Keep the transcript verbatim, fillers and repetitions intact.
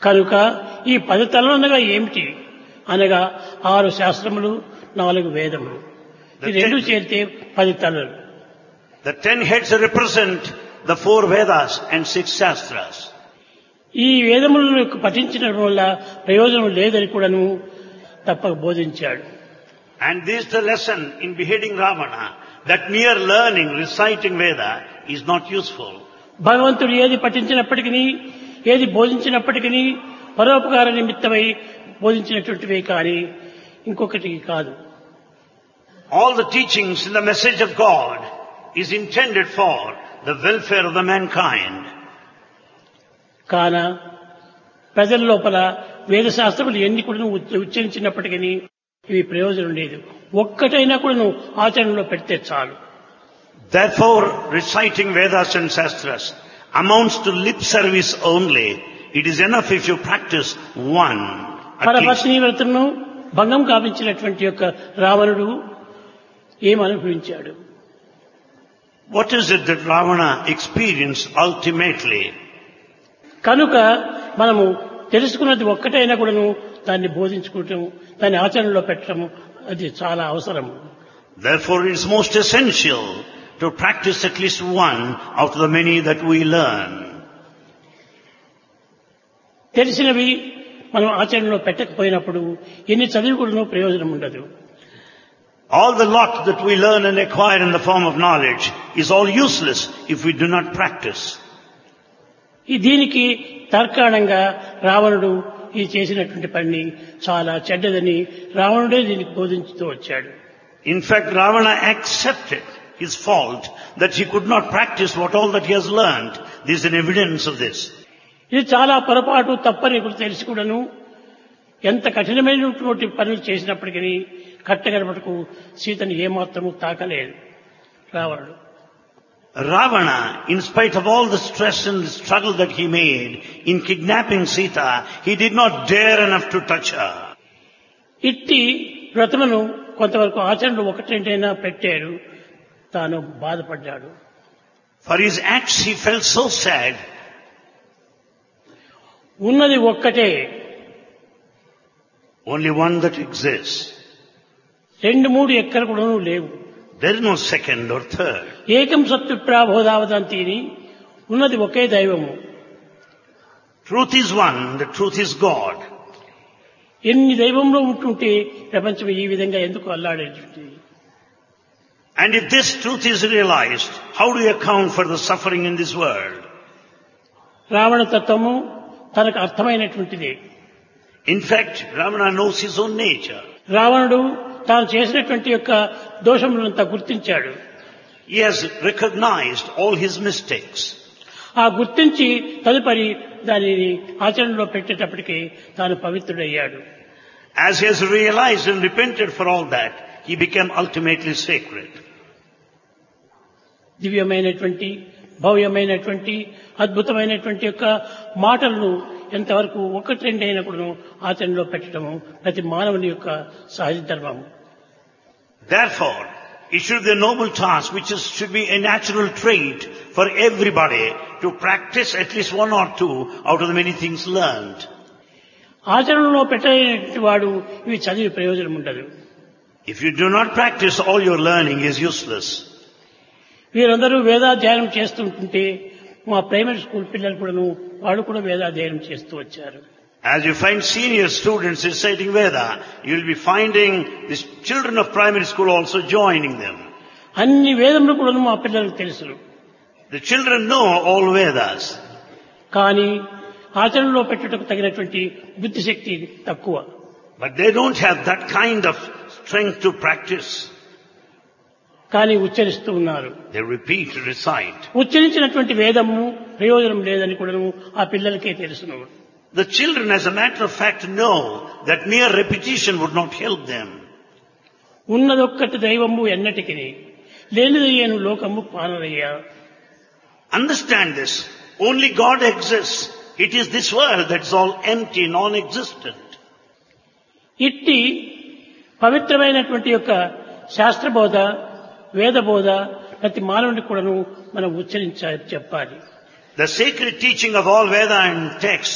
కనుక ఈ పది తలలు అనగా ఏమిటి అనగా ఆరు శాస్త్రములు నాలుగు వేదములు ఈ రెండు చేరితే పది తలలు. The ten heads represent the four Vedas and six Shastras. ఈ వేదములను పఠించడం వల్ల ప్రయోజనం లేదని కూడాను తప్పక బోధించాడు. And this is the lesson in beheading Ravana, that mere learning, reciting Veda is not useful. భగవంతుడు ఏది పఠించినప్పటికీ ఏది బోధించినప్పటికీ పరోపకార నిమిత్తమై బోధించినటువంటివే కానీ ఇంకొకటి కాదు. All the teachings in the message of God is intended for the welfare of the mankind. కాన ప్రజల లోపల వేద శాస్త్రములు ఎన్ని కూడా ఉచ్చరించినప్పటికీ ఇవి ప్రయోజనం లేదు. ఒక్కటైనా కూడా ఆచరణలో పెడితే చాలు. Therefore, reciting Vedas and Shastras amounts to lip service only. It is enough if you practice one. పరపత్ని వ్రతమును భంగం కావించినటువంటి యొక్క రావణుడు ఏం అనుభవించాడు? What is it that Ravana experienced ultimately? కనుక మనము తెలుసుకున్నది ఒక్కటైనా కూడాను దాన్ని బోధించుకోవటం, దాన్ని ఆచరణలో పెట్టడం అది చాలా అవసరం. Therefore, it is most essential to practice at least one out of the many that we learn. తెలిసినవి మనం ఆచరణలో పెట్టకపోయినప్పుడు ఎన్ని చదివి కూడాను ప్రయోజనం ఉండదు. All the lot that we learn and acquire in the form of knowledge is all useless if we do not practice. ఈ దీనికి తర్కాణంగా రావణుడు ఈ చేసినటువంటి పని చాలా చెడ్డదని రావణుడే దీనికి బోధించుతూ వచ్చాడు. In fact, Ravana accepted his fault that he could not practice what all that he has learned. There is an evidence of this. ఇది చాలా పొరపాటు తప్పని కూడా తెలిసి కూడాను ఎంత కఠినమైనటువంటి పనులు చేసినప్పటికీ కట్టగడపటకు సీతను ఏమాత్రము తాకలేదు రావణుడు. Ravana, in spite of all the stress and the struggle that he made in kidnapping Sita, he did not dare enough to touch her. ఇట్టి వ్రతమును కొంతవరకు ఆచరణలో ఒకటి రెండైనా పెట్టాడు, తాను బాధపడ్డాడు. For his acts he felt so sad. ఉన్నది ఒక్కటే, Only one that exists. రెండు మూడు ఎక్కడ కూడా లేవు. There is no second or third. ఏకం సత్తు ప్రాబోధావదంతిని, ఉన్నది ఒకే దైవము. Truth is one, the truth is God. ఎన్ని దైవంలో ఉంటుంటే ప్రపంచం ఈ విధంగా ఎందుకు అల్లాడేటువంటిది? And if this truth is realized, how do you account for the suffering in this world? Ravana తత్వము తనకు అర్థమైనటువంటిది. In fact, Ravana knows his own nature. రావణుడు తాను చేసినటువంటి యొక్క దోషములంతా గుర్తించాడు. He has recognized all his mistakes. ఆ గుర్తించి తదుపరి దానిని ఆచరణలో పెట్టేటప్పటికి తాను పవిత్రుడయ్యాడు. As he has realized and repented for all that, he became ultimately sacred. దివ్యమైనటువంటి భవ్యమైనటువంటి అద్భుతమైనటువంటి యొక్క మాటలను ఎంతవరకు ఒకటి రెండు అయినప్పుడు ఆచరణలో పెట్టడము ప్రతి మానవుని యొక్క సహజ ధర్మము. Therefore, it should be a noble task, which is, should be a natural trait for everybody to practice at least one or two out of the many things learned. ఆచరణలో పెట్టేటువంటి వాడు ఇవి చదివి ప్రయోజనం ఉండదు. If you do not practice, all your learning is useless. వీరందరూ వేదాధ్యయనం చేస్తుంటే మా ప్రైమరీ స్కూల్ పిల్లలు కూడాను వాళ్ళు కూడా వేదాధ్యయనం చేస్తూ వచ్చారు. As you find senior students reciting Veda, you will be finding the children of primary school also joining them. అన్ని వేదములు కూడాను మా పిల్లలకు తెలుసు. The children know all Vedas. కానీ ఆచరణలో పెట్టుటకు తగినటువంటి బుద్ధిశక్తి తక్కువ. But they don't have that kind of strength to practice. కానీ ఉచ్చరిస్తూ ఉన్నారు. They repeat, recite. ఉచ్చరించినటువంటి వేదము ప్రయోజనం లేదని కూడా ఆ పిల్లలకే తెలుసును. The children, as a matter of fact, know that mere repetition would not help them. ఉన్నదొక్కటి దైవము ఎన్నటికి లేనిదయ్యను లోకము పానరయ్యా. Understand this. Only God exists. It is this world that is all empty, non-existent. ఇట్టి పవిత్రమైనటువంటి యొక్క శాస్త్రబోధ వేదబోధ ప్రతి మానవునికి కూడాను మనం ఉచ్చరించాలి, చెప్పాలి. The sacred teaching of all Veda and texts